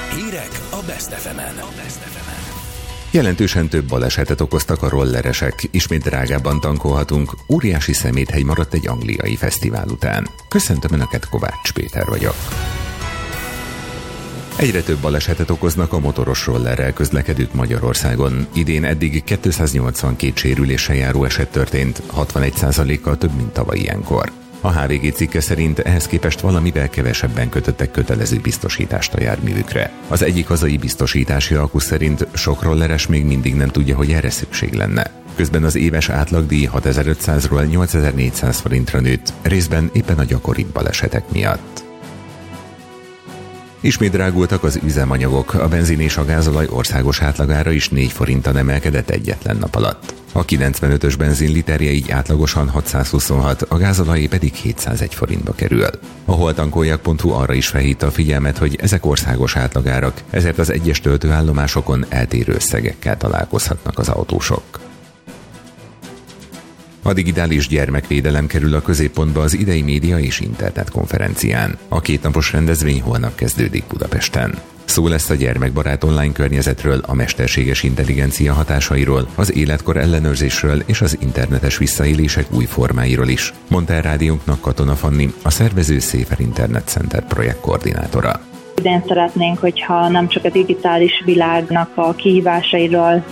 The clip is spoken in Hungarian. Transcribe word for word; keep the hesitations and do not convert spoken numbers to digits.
Hírek a Best ef emen. Jelentősen több balesetet okoztak a rolleresek, ismét drágábban tankolhatunk, óriási szeméthely maradt egy angliai fesztivál után. Köszöntöm Önöket, Kovács Péter vagyok. Egyre több balesetet okoznak a motoros rollerrel közlekedők Magyarországon. Idén eddig kétszáznyolcvankét sérüléssel járó eset történt, hatvanegy százalékkal több, mint tavaly ilyenkor. A há vé gé cikke szerint ehhez képest valamivel kevesebben kötöttek kötelező biztosítást a járművükre. Az egyik hazai biztosítási alkusz szerint sok rolleres még mindig nem tudja, hogy erre szükség lenne. Közben az éves átlagdíj hatezer-ötszázról nyolcezer-négyszáz forintra nőtt, részben éppen a gyakoribb balesetek miatt. Ismét drágultak az üzemanyagok, a benzin és a gázolaj országos átlagára is négy forinttal emelkedett egyetlen nap alatt. A kilencvenötös benzin literje így átlagosan hatszázhuszonhat, a gázolajé pedig hétszázegy forintba kerül. A holtankoljak pont hu arra is felhívta a figyelmet, hogy ezek országos átlagárak, ezért az egyes töltőállomásokon eltérő összegekkel találkozhatnak az autósok. A digitális gyermekvédelem kerül a középpontba az idei média és internet konferencián. A kétnapos rendezvény holnap kezdődik Budapesten. Szó lesz a gyermekbarát online környezetről, a mesterséges intelligencia hatásairól, az életkor ellenőrzésről és az internetes visszaélések új formáiról is, mondta el rádiónknak Katona Fanni, a szervező Safer Internet Center projekt koordinátora. Idén szeretnénk, hogyha nem csak a digitális világnak a kihívásairól